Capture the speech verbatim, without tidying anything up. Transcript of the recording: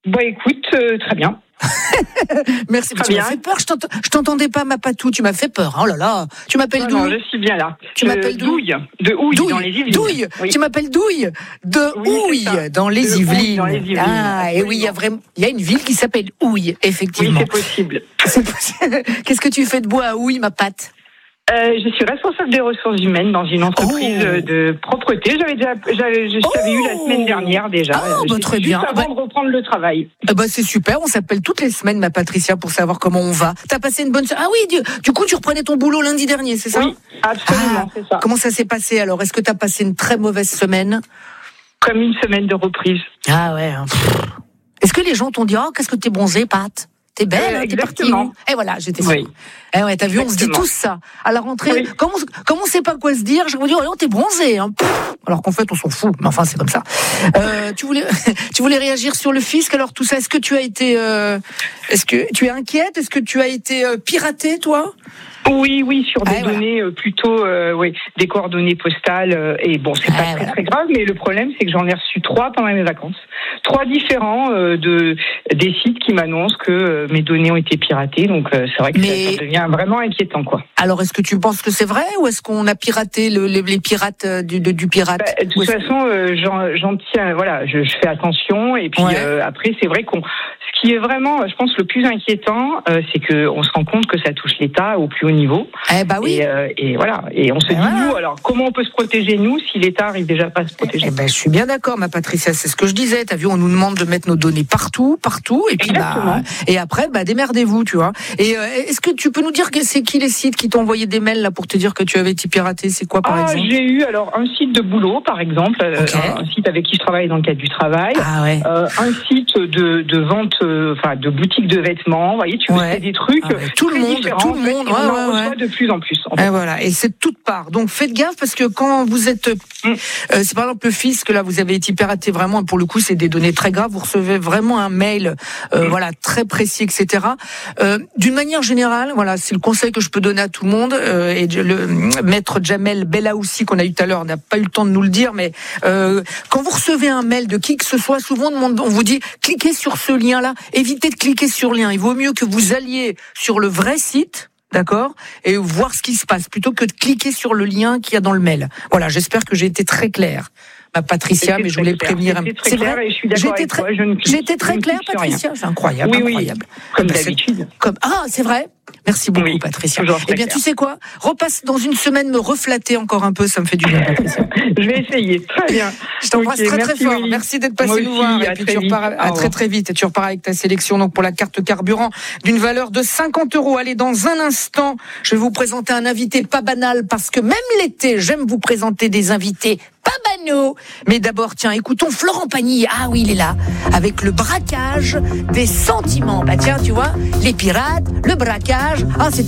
Bah écoute, euh, très bien. Merci, Très tu m'as bien. fait peur, je, t'ent- je t'entendais pas, ma patou, tu m'as fait peur. Oh là là, tu m'appelles Non, d'où? non, je suis bien là. Tu De m'appelles d'où? Douille, de Houille, dans les Yvelines. Douille, Oui. tu m'appelles Douille de Oui, c'est Houille ça. dans les De Houille, Yvelines. dans les Yvelines, Ah, et oui, il y a vraiment, il y a une ville qui s'appelle Houille, Oui, effectivement. c'est possible. C'est possible. Qu'est-ce que tu fais de beau à Houille, ma patte? Euh, je suis responsable des ressources humaines dans une entreprise Oh. euh, de propreté. J'avais déjà, j'avais, je l'avais eu la semaine dernière déjà. Ah, bah, J'étais très juste bien. avant Bah- de reprendre le travail. Ah bah c'est super, on s'appelle toutes les semaines, ma Patricia, pour savoir comment on va. T'as passé une bonne semaine? Ah oui, du, du coup tu reprenais ton boulot lundi dernier, c'est ça? Oui, absolument, Ah, c'est ça. comment ça s'est passé alors? Est-ce que t'as passé une très mauvaise semaine? Comme une semaine de reprise. Ah ouais. hein. Pff. Est-ce que les gens t'ont dit, oh, qu'est-ce que t'es bronzée, Pat? T'es belle, Euh, hein, t'es partie exactement. où? Et voilà, j'étais sûre. Oui. Eh ouais, t'as vu, on se dit Exactement. tous ça. À la rentrée, Oui. comme on, comme on sait pas quoi se dire, je vous dis, oh, non, t'es bronzée, hein. Pff. Alors qu'en fait, on s'en fout. Mais enfin, c'est comme ça. Euh, tu voulais, tu voulais réagir sur le fisc, alors tout ça. Est-ce que tu as été, euh, est-ce que tu es inquiète? Est-ce que tu as été euh, piratée, toi? Oui, oui, sur des Ah, voilà. données euh, plutôt, euh, oui, des coordonnées postales. euh, et bon, c'est pas Ah, très voilà. très grave, mais le problème, c'est que j'en ai reçu trois pendant mes vacances. Trois différents euh, de des sites qui m'annoncent que euh, mes données ont été piratées. Donc euh, c'est vrai que Mais- ça, ça devient vraiment inquiétant, quoi. Alors, est-ce que tu penses que c'est vrai ou est-ce qu'on a piraté le, les, les pirates euh, du, de- du pirate? Bah, de Ou toute est-ce- façon, euh, j'en, j'en tiens, voilà, je, je fais attention. Et puis Ouais. euh, après, c'est vrai qu'on, ce qui est vraiment, je pense, le plus inquiétant, euh, c'est que on se rend compte que ça touche l'État au plus haut niveau. Eh bah oui. Et, euh, et voilà. Et on se Et dit, voilà. nous, alors, comment on peut se protéger, nous, si l'État arrive déjà pas à se protéger? Eh ben, je suis bien d'accord, ma Patricia. C'est ce que je disais. T'as vu, on nous demande de mettre nos données partout, partout, et puis bah, Exactement. et après, bah, démerdez-vous, tu vois. Et euh, est-ce que tu peux nous dire que c'est qui les sites qui t'ont envoyé des mails là pour te dire que tu avais été piraté? C'est quoi, par Ah, exemple? j'ai eu alors un site de boulot, par exemple, euh, Ok. un, un site avec qui je travaille dans le cadre du travail. Ah ouais. Euh, un site de, de vente, euh, enfin de boutique de vêtements. Vous voyez, tu Ouais. fais des trucs Ah ouais. Tout le très monde, différents, tout en le fait, monde, et on ouais, en ouais, reçoit ouais. de plus en plus. En fait. Et voilà, et c'est de toutes parts. Donc faites gaffe parce que quand vous êtes, Mm. euh, c'est par exemple le fisc, là vous avez été piraté vraiment. Et pour le coup, c'est des données très graves. Vous recevez vraiment un mail, euh, Mm. voilà, très précis, et cetera. Euh, d'une manière générale, voilà, c'est le conseil que je peux donner à tout le monde. Euh, et le maître Jamel Bellaoussi qu'on a eu tout à l'heure n'a pas eu le temps de nous le dire, mais euh, quand vous recevez un mail de qui que ce soit, souvent on vous dit cliquez sur ce lien-là. Évitez de cliquer sur le lien. Il vaut mieux que vous alliez sur le vrai site. D'accord? Et voir ce qui se passe, plutôt que de cliquer sur le lien qu'il y a dans le mail. Voilà, j'espère que j'ai été très claire, ma Patricia, C'était mais je très voulais clair. prévenir un C'était très C'est clair vrai? et je suis d'accord J'ai été avec très, toi, je ne clique- j'ai été très je ne claire, clique sur Patricia? C'est incroyable, Oui, oui, incroyable. comme Eh ben, c'est- d'habitude. Comme, ah, c'est vrai? Merci beaucoup, Oui, Patricia. toujours très Eh bien, clair. tu sais quoi? Repasse dans une semaine me reflatter encore un peu, ça me fait du bien, Patricia. Je vais essayer. Très bien. Je t'embrasse Ok, très très merci, fort. Willy. Merci d'être passé Moi nous aussi, voir. Et à puis très tu vite. repars à Au très revoir. très vite. Et tu repars avec ta sélection donc pour la carte carburant d'une valeur de cinquante euros. Allez, dans un instant, je vais vous présenter un invité pas banal parce que même l'été, j'aime vous présenter des invités pas banaux. Mais d'abord, tiens, écoutons Florent Pagny. Ah oui, il est là. Avec le braquage des sentiments. Bah tiens, tu vois, les pirates, le braquage. Ah, c'est